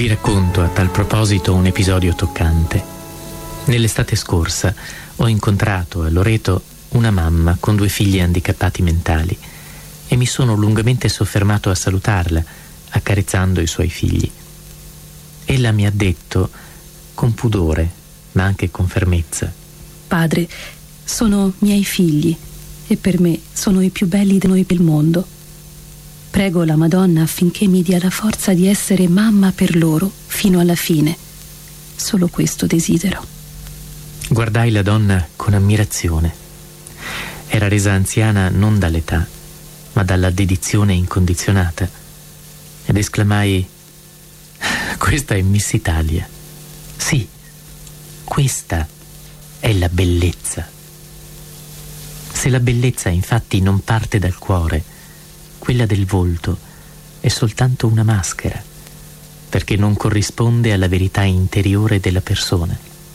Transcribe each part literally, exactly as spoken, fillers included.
Vi racconto a tal proposito un episodio toccante. Nell'estate scorsa ho incontrato a Loreto una mamma con due figli handicappati mentali e mi sono lungamente soffermato a salutarla, accarezzando i suoi figli. Ella mi ha detto, con pudore, ma anche con fermezza: Padre, sono miei figli e per me sono i più belli di noi del mondo. Prego la Madonna affinché mi dia la forza di essere mamma per loro fino alla fine. Solo questo desidero. Guardai la donna con ammirazione. Era resa anziana non dall'età, ma dalla dedizione incondizionata, ed esclamai: questa è Miss Italia. Sì, questa è la bellezza. Se la bellezza infatti non parte dal cuore, quella del volto è soltanto una maschera, perché non corrisponde alla verità interiore della persona.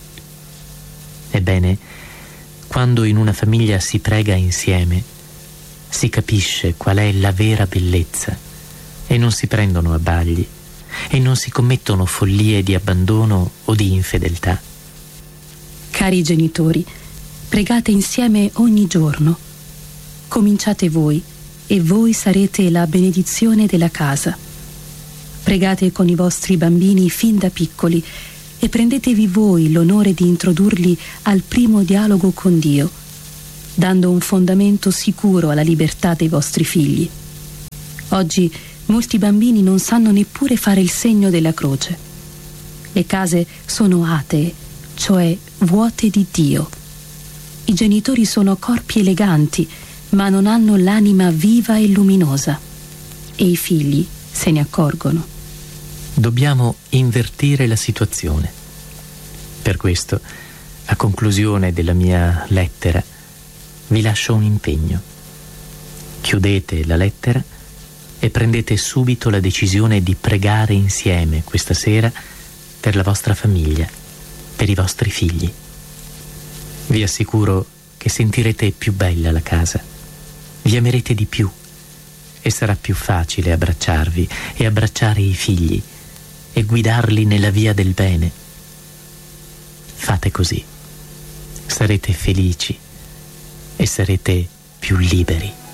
Ebbene, quando in una famiglia si prega insieme, si capisce qual è la vera bellezza e non si prendono abbagli e non si commettono follie di abbandono o di infedeltà. Cari genitori, pregate insieme ogni giorno. Cominciate voi e voi sarete la benedizione della casa. Pregate con i vostri bambini fin da piccoli e prendetevi voi l'onore di introdurli al primo dialogo con Dio, dando un fondamento sicuro alla libertà dei vostri figli. Oggi molti bambini non sanno neppure fare il segno della croce. Le case sono atee, cioè vuote di Dio. I genitori sono corpi eleganti, ma non hanno l'anima viva e luminosa. E i figli se ne accorgono. Dobbiamo invertire la situazione. Per questo, a conclusione della mia lettera, vi lascio un impegno. Chiudete la lettera e prendete subito la decisione di pregare insieme questa sera per la vostra famiglia, per i vostri figli. Vi assicuro che sentirete più bella la casa, vi amerete di più e sarà più facile abbracciarvi e abbracciare i figli e guidarli nella via del bene. Fate così, sarete felici e sarete più liberi.